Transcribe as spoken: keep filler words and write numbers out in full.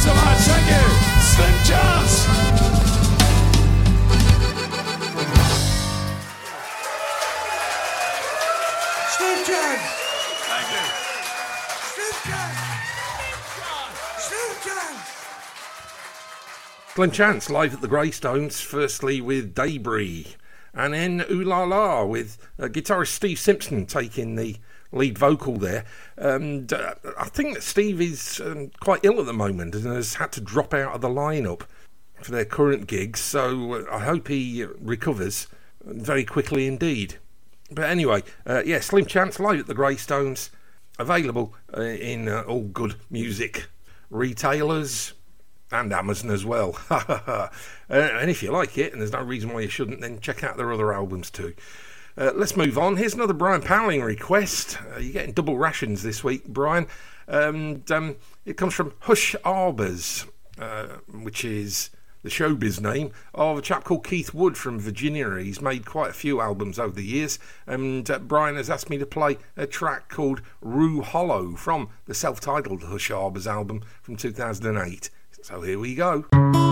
so much. Thank you. Slim Chance. Slim Chance. Thank you. Slim Chance. Slim Chance. Slim Chance live at the Greystones, firstly with Debris, and then Ooh La La with uh, guitarist Steve Simpson taking the lead vocal there. And uh, I think that Steve is um, quite ill at the moment and has had to drop out of the lineup for their current gigs, so uh, I hope he recovers very quickly indeed. But anyway, uh, yeah, Slim Chance live at the Greystones, available uh, in uh, all good music retailers and Amazon as well. uh, and if you like it, and there's no reason why you shouldn't, then check out their other albums too. Uh, let's move on. Here's another Brian Powling request. Uh, you're getting double rations this week, Brian. And um, it comes from Hush Arbors, uh, which is the showbiz name of a chap called Keith Wood from Virginia. He's made quite a few albums over the years, and uh, Brian has asked me to play a track called Rue Hollow from the self-titled Hush Arbors album from two thousand eight. So here we go.